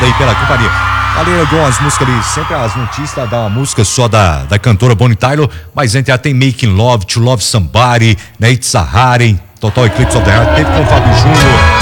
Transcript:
Obrigado aí pela companhia. Ali algumas músicas ali, sempre as notícias da música só da cantora Bonnie Tyler, mas entre ela tem Making Love, To Love Somebody, né, It's a Heart, Total Eclipse of the Heart, teve com o Fábio Júnior,